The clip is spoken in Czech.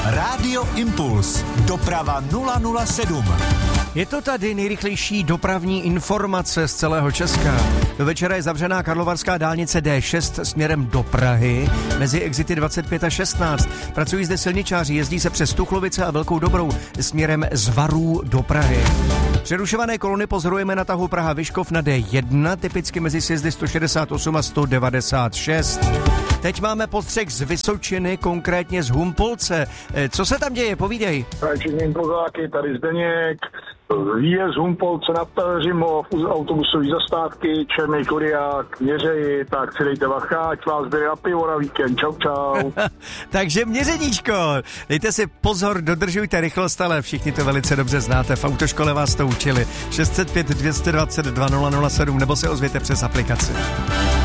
Rádio Impuls. Doprava 007. Je to tady nejrychlejší dopravní informace z celého Česka. Do večera je zavřená karlovarská dálnice D6 směrem do Prahy mezi exity 25 a 16. Pracují zde silničáři, jezdí se přes Tuchlovice a Velkou Dobrou směrem z Varů do Prahy. Přerušované kolony pozorujeme na tahu Praha-Vyškov na D1, typicky mezi sjezdy 168 a 196. Teď máme postřeh z Vysočiny, konkrétně z Humpolce. Co se tam děje? Povídej. Činím Kozáky, tady Zdeněk. Výjezd Humpolce na Pelhřimov, autobusový zastávky, Černý Kodiák, Měřeji, tak si dejte bacha, ať vás jde na pivo na víkend. Čau, čau. Takže měřeníčko, dejte si pozor, dodržujte rychlost, ale všichni to velice dobře znáte, v autoškole vás to učili. 605 222 007 nebo se ozvěte přes aplikaci.